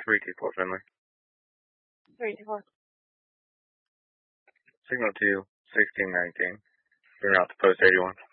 324 Finley. 324. Signal 2, 1619. You're out to post 81.